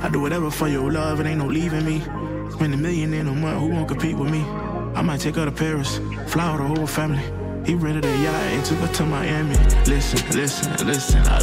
I do whatever for your love, it ain't no leaving me. Spend $1 million in a month, who won't compete with me? I might take her to Paris, fly with the whole family. He rented a yacht and took her to Miami. Listen, I